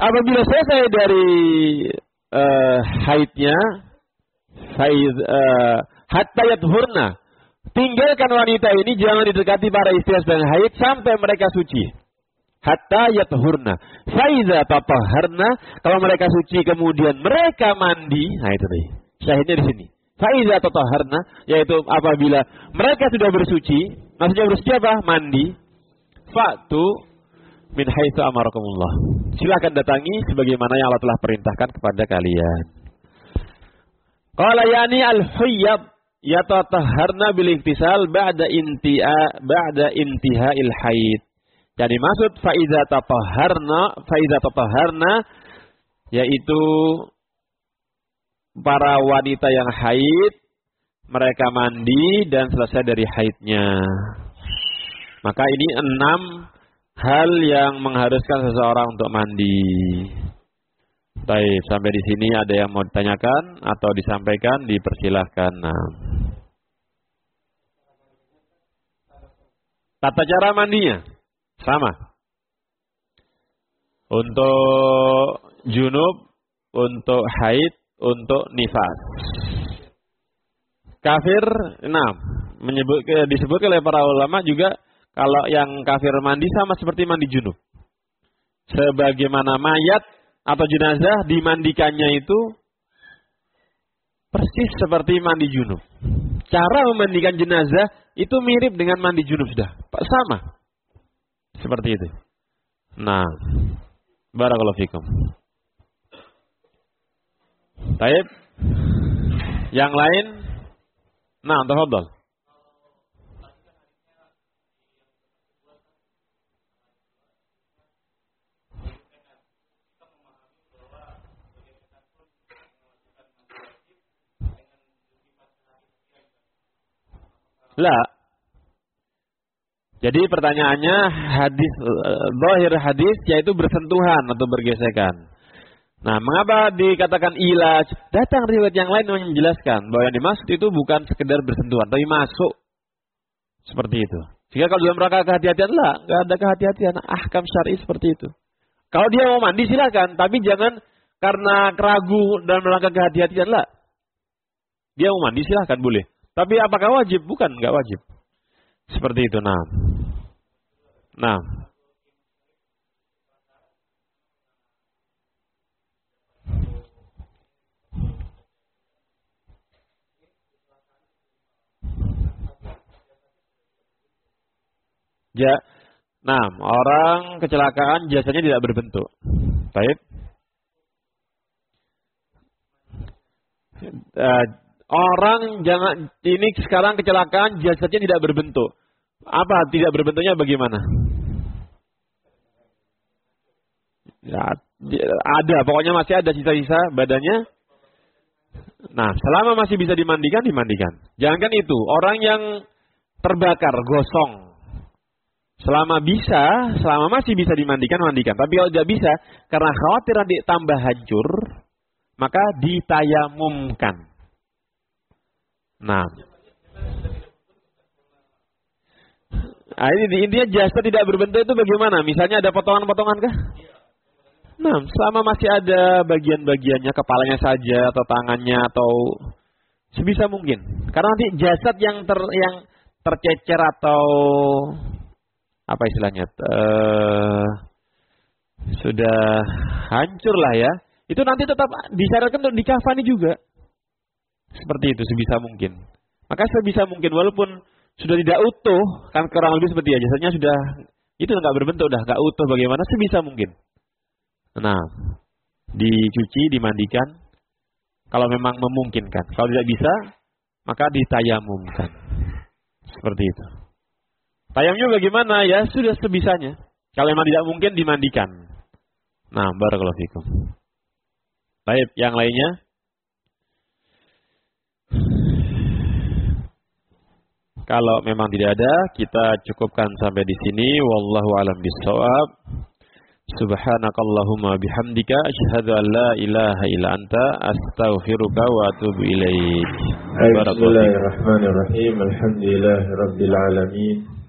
apabila selesai dari haidnya, hatta yathurna, tinggalkan wanita ini, jangan didekati para istri sedang haid sampai mereka suci. Hatta yathurna. Faiza tatahharna, kalau mereka suci kemudian mereka mandi. Nah itu tadi. Syahidnya di sini. Faiza tatahharna, yaitu apabila mereka sudah bersuci, maksudnya bersuci apa? Mandi. Fa'tu min haitsu amarakumullah. Silakan datangi sebagaimana yang Allah telah perintahkan kepada kalian. Qala yani al-huyyab yatatahharna bil iktisal ba'da intiha'il haid. Jadi maksud faiza tatahharna yaitu para wanita yang haid mereka mandi dan selesai dari haidnya. Maka ini 6 hal yang mengharuskan seseorang untuk mandi. Baik, sampai di sini ada yang mau ditanyakan atau disampaikan, dipersilahkan. Tata cara mandinya sama. Untuk junub, untuk haid, untuk nifas. Kafir, disebut oleh para ulama juga kalau yang kafir mandi sama seperti mandi junub. Sebagaimana mayat atau jenazah dimandikannya itu persis seperti mandi junub. Cara memandikan jenazah itu mirip dengan mandi junub sudah. Sama. Seperti itu. Nah, barakallahu fikum. Baik. Yang lain? Nah, tafadhal. La. Jadi pertanyaannya zahir hadis yaitu bersentuhan atau bergesekan. Nah, mengapa dikatakan ilaj? Datang riwayat yang lain menjelaskan bahwa yang dimaksud itu bukan sekedar bersentuhan, tapi masuk. Seperti itu. Jika kalau dalam rangka kehati-hatian, enggak ada kehati-hatian. Ahkam syar'i seperti itu. Kalau dia mau mandi silakan, tapi jangan karena ragu dalam rangka kehati-hatian, lah. Dia mau mandi silakan boleh. Tapi apakah wajib? Bukan, enggak wajib. Seperti itu, nah. Orang kecelakaan jasanya tidak berbentuk. Baik. Orang ini sekarang kecelakaan jasadnya tidak berbentuk. Apa tidak berbentuknya bagaimana? Ya, ada, pokoknya masih ada sisa-sisa badannya. Nah, selama masih bisa dimandikan, dimandikan. Jangankan itu, orang yang terbakar, gosong. Selama masih bisa dimandikan, mandikan. Tapi kalau tidak bisa, karena khawatir nanti tambah hancur, maka ditayamumkan. Nah, ini intinya jasad tidak berbentuk itu bagaimana? Misalnya ada potongan-potongan kah? Nah, selama masih ada bagian-bagiannya, kepalanya saja atau tangannya atau sebisa mungkin. Karena nanti jasad yang tercecer atau apa istilahnya sudah hancur lah ya. Itu nanti tetap disyaratkan untuk dikafani juga. Seperti itu sebisa mungkin. Maka sebisa mungkin walaupun sudah tidak utuh, kan kurang lebih seperti jasadnya sudah itu enggak berbentuk, udah enggak utuh, bagaimana sebisa mungkin. Nah, dicuci, dimandikan kalau memang memungkinkan. Kalau tidak bisa, maka ditayamumkan. Seperti itu. Tayamumnya bagaimana? Ya sudah sebisanya. Kalau memang tidak mungkin dimandikan. Nah, barakallahu fikum. Baik, yang lainnya? Kalau memang tidak ada, kita cukupkan sampai di sini. Wallahu a'lam bishawab. Subhanakallahumma bihamdika asyhadu an la ilaha illa anta astaghfiruka wa atubu ilaik. Bismillahirrahmanirrahim. Alhamdulillahirabbil alamin.